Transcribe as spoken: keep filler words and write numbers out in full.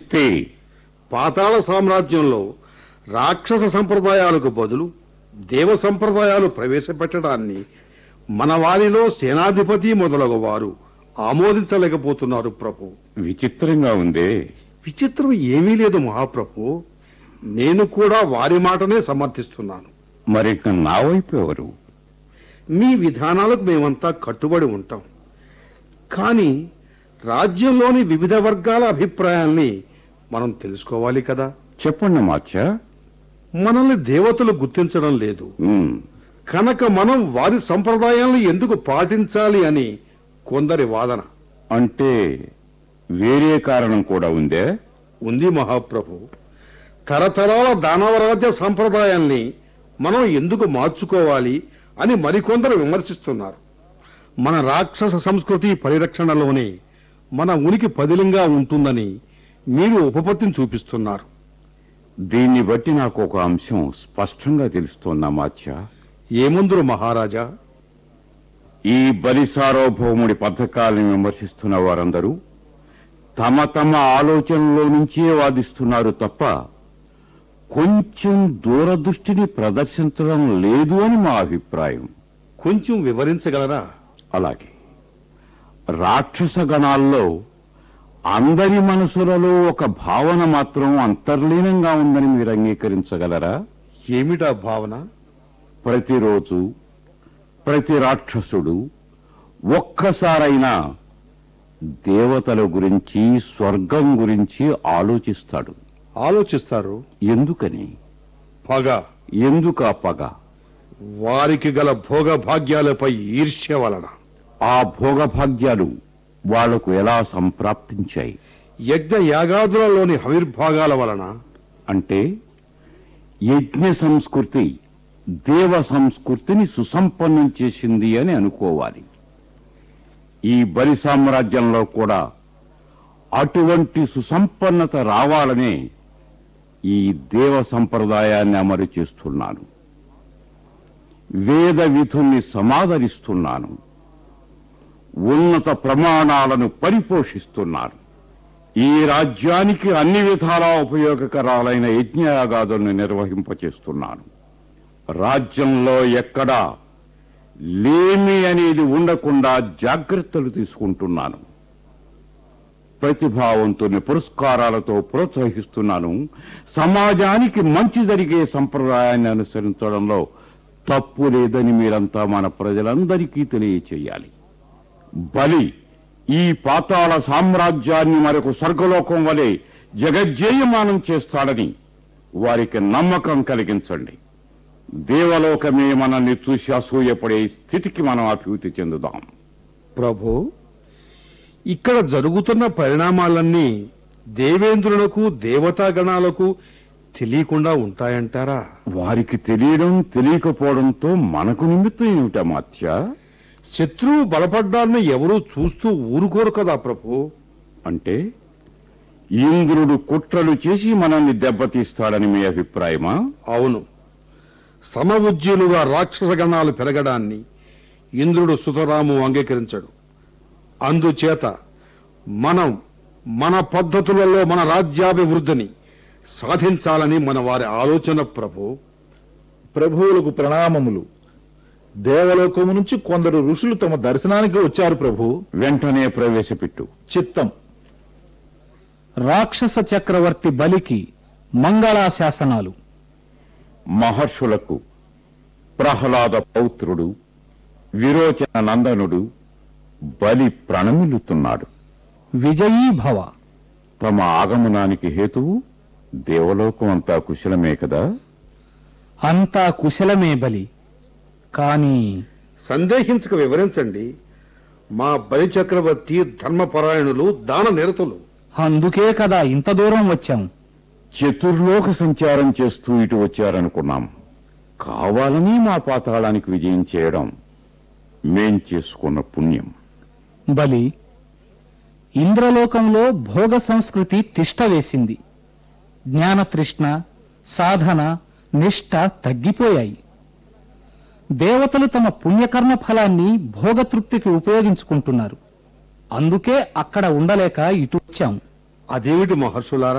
ఇస్తే పాతాళ సామ్రాజ్యంలో రాక్షస సంప్రదాయాలకు బదులు దేవ సంప్రదాయాలు ప్రవేశపెట్టడాన్ని మన వారిలో సేనాధిపతి మొదలగు వారు ఆమోదించలేకపోతున్నారు ప్రభు. విచిత్రంగా ఉందే. విచిత్రం ఏమీ లేదు మహాప్రభు. నేను కూడా వారి మాటనే సమర్థిస్తున్నాను. మరింక నా వైపు ఎవరు? మీ విధానాలకు మేమంతా కట్టుబడి ఉంటాం. కానీ రాజ్యంలోని వివిధ వర్గాల అభిప్రాయాల్ని మనం తెలుసుకోవాలి కదా. చెప్పండి మాచా. మనల్ని దేవతలు గుర్తించడం లేదు ఉమ్, కనుక మనం వారి సంప్రదాయాలను ఎందుకు పాటించాలి అని కొందరి వాదన. అంటే వేరే కారణం కూడా ఉందే? ఉంది మహాప్రభు. తరతరాల దానవరాజ్య సంప్రదాయాల్ని మనం ఎందుకు మార్చుకోవాలి అని మరికొందరు విమర్శిస్తున్నారు. మన రాక్షస సంస్కృతి పరిరక్షణలోనే మన ఉనికి పదిలంగా ఉంటుందని మీరు ఉపపత్తిని చూపిస్తున్నారు. దీన్ని బట్టి నాకు ఒక అంశం స్పష్టంగా తెలుస్తోందా మాచా? ఏముందురు మహారాజా? ఈ బలి సార్వభౌముడి పథకాలను విమర్శిస్తున్న వారందరూ తమ తమ ఆలోచనలో నుంచే వాదిస్తున్నారు తప్ప కొంచెం దూరదృష్టిని ప్రదర్శించడం లేదు అని మా అభిప్రాయం. కొంచెం వివరించగలరా? అలాగే, రాక్షస గణాల్లో అందరి మనసులలో ఒక భావన మాత్రం అంతర్లీనంగా ఉందని మీరు అంగీకరించగలరా? ఏమిటా భావన? ప్రతిరోజు ప్రతి రాక్షసుడు ఒక్కసారైనా దేవతల గురించి, స్వర్గం గురించి ఆలోచిస్తాడు. ఆలోచిస్తారు. ఎందుకని? పగ. ఎందుకు ఆ పగ? వారికి గల భోగభాగ్యాలపై ఈర్ష్య వలన. ఆ భోగభాగ్యాలు వాళ్లకు ఎలా సంప్రాప్తించాయి? యజ్ఞ యాగాదులలోని హవిర్భాగాల వలన. అంటే యజ్ఞ సంస్కృతి దేవ సంస్కృతిని సుసంపన్నం చేసింది అని అనుకోవాలి. ఈ బలి సామ్రాజ్యంలో కూడా అటువంటి సుసంపన్నత రావాలనే ఈ దేవ సంప్రదాయాన్ని అమలు చేస్తున్నాను. వేద విధుల్ని సమాదరిస్తున్నాను. ఉన్నత ప్రమాణాలను పరిపోషిస్తున్నాను. ఈ రాజ్యానికి అన్ని విధాలా ఉపయోగకరాలైన యజ్ఞయాగాదులను నిర్వహింపచేస్తున్నాను. రాజ్యంలో ఎక్కడా లేమి అనేది ఉండకుండా జాగ్రత్తలు తీసుకుంటున్నాను. ప్రతిభావంతుని పురస్కారాలతో ప్రోత్సహిస్తున్నాను. సమాజానికి మంచి జరిగే సంప్రదాయాన్ని అనుసరించడంలో తప్పు లేదని మీరంతా మన ప్రజలందరికీ తెలియచేయాలి. బలి ఈ పాతాళ సామ్రాజ్యాన్ని మరొక స్వర్గలోకం వలె జగజ్జేయమానం చేస్తాడని వారికి నమ్మకం కలిగించండి. దేవలోకమే మనల్ని చూసి అసూయపడే స్థితికి మనం అభివృద్ధి చెందుదాం. ప్రభు, ఇక్కడ జరుగుతున్న పరిణామాలన్నీ దేవేంద్రులకు, దేవతాగణాలకు తెలియకుండా ఉంటాయంటారా? వారికి తెలియడం, తెలియకపోవడంతో మనకు నిమిత్తం ఏమిటా మాత్య? శత్రువు బలపడ్డాన్ని ఎవరూ చూస్తూ ఊరుకోరు కదా ప్రభు. అంటే ఇంద్రుడు కుట్రలు చేసి మనల్ని దెబ్బతీస్తాడని మీ అభిప్రాయమా? అవును. సమవుజ్యులుగా రాక్షస గణాలు పెరగడాన్ని ఇంద్రుడు సుతరాము అంగీకరించడు. అందుచేత మనం మన పద్ధతులలో మన రాజ్యాభివృద్ధిని సాధించాలని మన వారి ఆలోచన ప్రభు. ప్రభువులకు ప్రణామములు. దేవలోకము నుంచి కొందరు ఋషులు తమ దర్శనానికి వచ్చారు ప్రభు. వెంటనే ప్రవేశపెట్టు. చిత్తం. రాక్షస చక్రవర్తి బలికి మంగళాశాసనాలు. మహర్షులకు ప్రహ్లాద పౌత్రుడు, విరోచన నందనుడు బలి ప్రణమిల్లుతున్నాడు. విజయీ భవ. తమ ఆగమనానికి హేతువు దేవలోకం అంతా కుశలమే కదా? అంతా కుశలమే బలి. కాని సందేహించక వివరించండి. మా బలి చక్రవర్తి ధర్మపరాయణులు, దాన నిరతులు. అందుకే కదా ఇంత దూరం వచ్చాం. చతుర్లోక సంచారం చేస్తూ ఇటు వచ్చారనుకున్నాం. కావాలని మా పాతాళానికి విజయం చేయడం మేం చేసుకున్న పుణ్యం. బలి, ఇంద్రలోకంలో భోగ సంస్కృతి తిష్ట వేసింది. జ్ఞానతృష్ణ, సాధన, నిష్ఠ తగ్గిపోయాయి. దేవతలు తమ పుణ్యకర్మ ఫలాన్ని భోగతృప్తికి ఉపయోగించుకుంటున్నారు. అందుకే అక్కడ ఉండలేక ఇటు వచ్చాం. అదేమిటి మహర్షులారా?